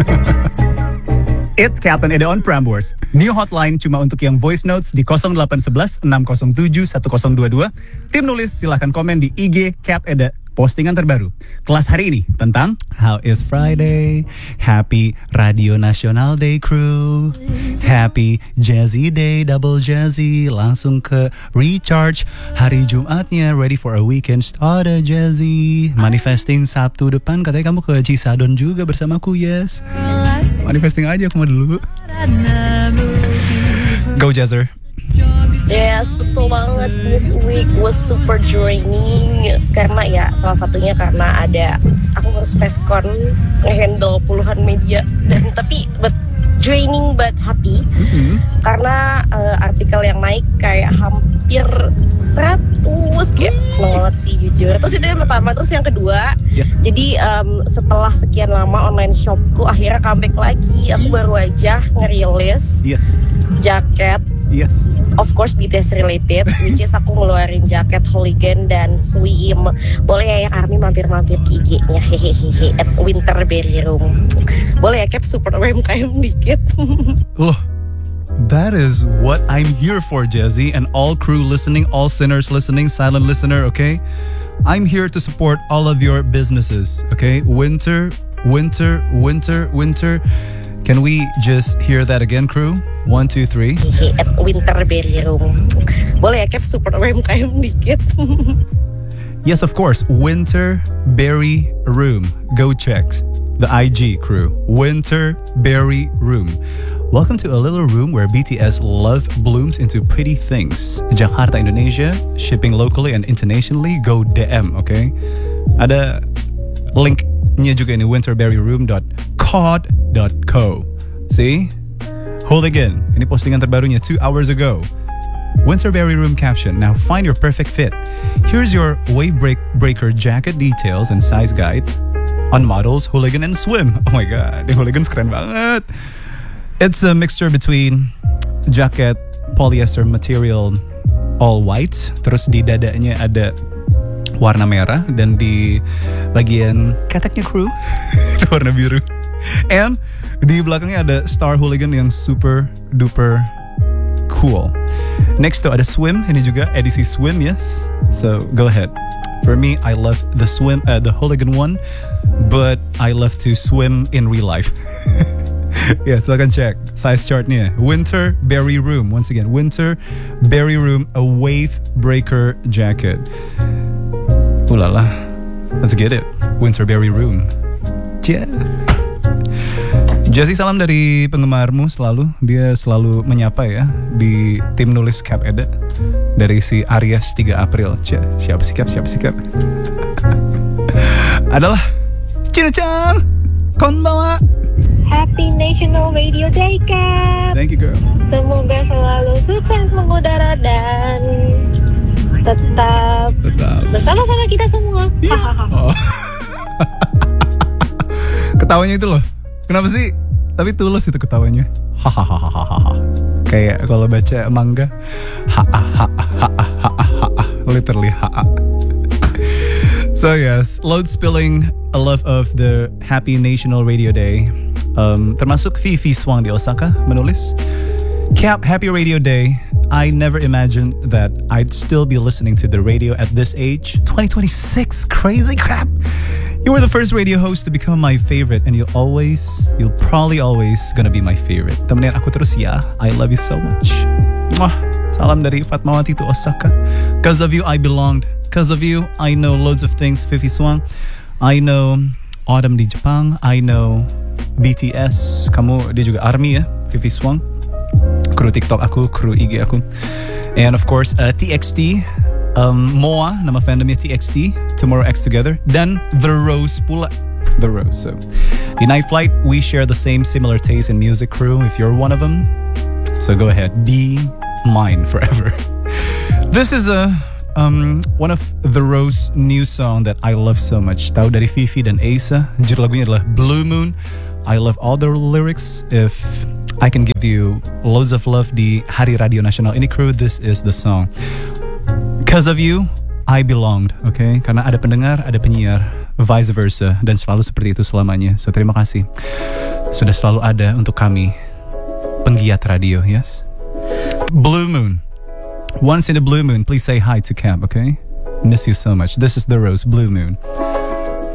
It's Captain Eda on Prambors. New hotline cuma untuk yang voice notes di 0811 607 1022. Tim nulis silahkan komen di IG Cap Eda. Postingan terbaru kelas hari ini tentang How is Friday? Happy Radio Nasional Day crew. Happy Jazzy Day, double Jazzy. Langsung ke recharge hari Jumatnya, ready for a weekend starter Jazzy. Manifesting Sabtu depan katanya kamu ke Cisadon juga bersamaku, yes. Manifesting aja aku mau dulu. Go Jazzer. Yes, betul banget. This week was super draining. Karena ya, salah satunya karena aku harus preskon, nge-handle puluhan media. Tapi draining but happy. Karena artikel yang naik kayak hampir 100. Kayak seneng banget sih jujur. Terus itu yang pertama. Terus yang kedua, jadi setelah sekian lama online shopku akhirnya comeback lagi. Aku baru aja ngerilis jaket. Yes. Of course BTS related, which is aku ngeluarin jaket Hooligan dan Swim. Boleh ya yang ARMY mampir-mampir ke IG-nya hehehe at Winterberry Room. Boleh ya Cap support UMKM dikit. Loh, that is what I'm here for, Jazzy, and all crew listening, all sinners listening, silent listener, okay? I'm here to support all of your businesses, okay? Winter. Can we just hear that again, crew? 1, 2, 3. At Winterberry Room. Boleh ya Cap support UMKM dikit. Yes, of course. Winterberry Room. Go check the IG, crew. Winterberry Room. Welcome to a little room where BTS love blooms into pretty things. Jakarta, Indonesia. Shipping locally and internationally. Go DM, okay? Ada linknya juga ini, winterberryroom.cod.co. See? Hooligan. Ini postingan terbarunya 2 hours ago. Winterberry Room caption. Now find your perfect fit. Here's your wave breaker jacket details and size guide on models Hooligan and Swim. Oh my god, ini Hooligan keren banget. It's a mixture between jacket polyester material all white, terus di dadanya ada warna merah, dan di bagian keteknya crew itu warna biru. And di belakangnya ada Star Hooligan yang super duper cool. Next tuh ada Swim, ini juga edisi Swim, yes. So go ahead. For me, I love the Swim, the Hooligan one, but I love to swim in real life. Ya, silakan cek size chartnya. Winterberry Room, once again, Winterberry Room, a wave breaker jacket. Ulala, let's get it. Winterberry Room. Yeah. Jazzy, salam dari penggemarmu selalu. Dia selalu menyapa ya di tim nulis Cap Eda. Dari si Aries 3 April. Siapa sih Cap? Adalah Cina-chan konbawa. Happy National Radio Day, Cap. Thank you, girl. Semoga selalu sukses mengudara dan tetap bersama-sama kita semua. Oh. Ketawanya itu loh. Kenapa sih? Tapi tulus itu ketawanya. Hahaha. Kayak kalau baca manga. Literally So yes, load spilling a love of the Happy National Radio Day. Termasuk Fifi Swang di Osaka menulis, Cap, happy Radio Day. I never imagined that I'd still be listening to the radio at this age. 2026, crazy crap. You were the first radio host to become my favorite, and you'll probably always gonna be my favorite. Temenin aku terus ya. I love you so much. Mwah. Salam dari Fatmawati to Osaka. Cause of you, I belonged. Cause of you, I know loads of things. Fifi Swang. I know Autumn di Jepang. I know BTS. Dia juga ARMY ya, Fifi Swang. Kru TikTok aku, kru IG aku. And of course, TXT. Moa, nama fandomnya TXT, Tomorrow X Together, dan The Rose pula. The Rose. So, di Night Flight, we share the similar taste in music, crew. If you're one of them, so go ahead, be mine forever. This is one of The Rose new song that I love so much. Tahu dari Fifi dan Asa. Judul lagunya adalah Blue Moon. I love all the lyrics. If I can give you loads of love di Hari Radio Nasional ini, crew, this is the song. Because of you, I belonged, okay? Karena ada pendengar, ada penyiar, vice versa, dan selalu seperti itu selamanya. So terima kasih. sudah selalu ada untuk kami, penggiat radio, yes? Blue Moon. Once in a blue moon, please say hi to Cap, okay? Miss you so much. This is The Rose, Blue Moon.